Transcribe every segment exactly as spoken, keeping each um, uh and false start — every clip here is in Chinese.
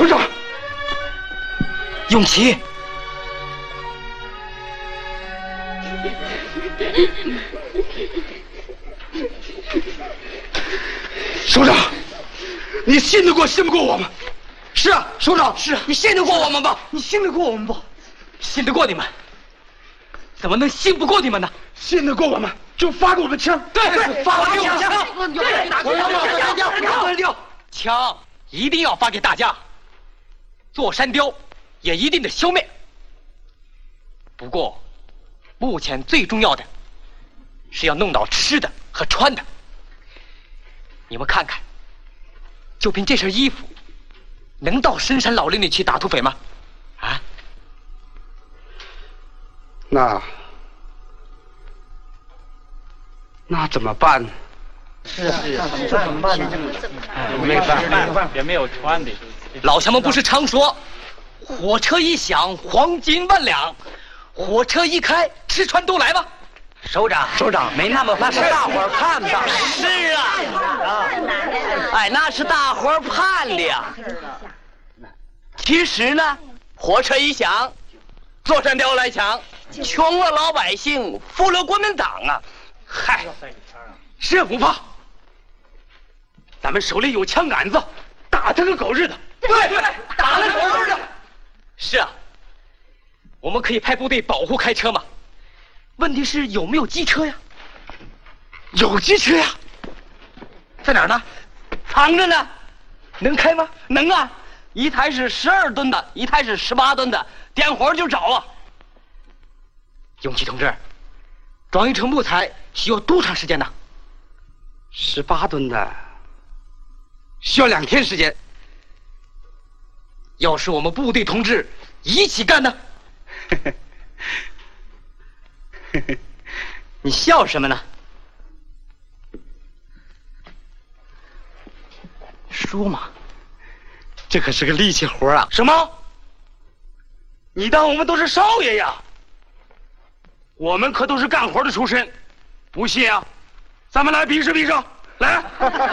首长， 永琪， 首长，你信得过信不过我们？ 是啊，首长， 是啊， 你信得过我们吧？ 你信得过我们不？ 信得过你们，怎么能信不过你们呢？ 信得过我们就发给我们枪。 对对，发给我们枪。 对， 枪一定要发给大家，座山雕也一定得消灭。不过，目前最重要的是要弄到吃的和穿的。你们看看，就凭这身衣服，能到深山老林里去打土匪吗？啊？ 那那怎么办呢？ 是啊，是啊，这怎么办呢？ 没办法，也没有穿的。 老乡们不是常说，火车一响，黄金万两；火车一开，吃穿都来吗？ 首长，首长没那么那是大伙儿看的。 是啊， 哎，那是大伙儿盼的呀。其实呢，火车一响，座山雕来抢，穷了老百姓，富了国民党啊！ 嗨，这不怕，咱们手里有枪杆子，打他个狗日的！ 对对，打了狗日的。 是啊，我们可以派部队保护开车嘛。问题是有没有机车呀？ 有机车呀， 在哪儿呢？ 藏着呢。 能开吗？ 能啊，一台是十二吨的，一台是十八吨的，点火就着啊。 永琪同志，装一车木材需要多长时间呢？ 十八吨的，需要两天时间。 要是我们部队同志一起干呢？ 你笑什么呢？说嘛， 这可是个力气活啊！ 什么？你当我们都是少爷呀？我们可都是干活的出身，不信啊？咱们来比试比试，来！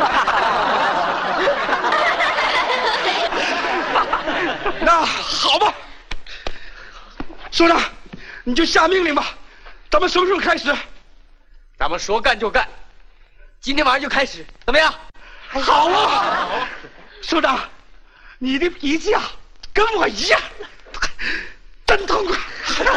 那好吧，首长，你就下命令吧，咱们什么时候开始？ 咱们说干就干，今天晚上就开始，怎么样？ 好啊，首长，你的脾气啊，跟我一样，真痛快。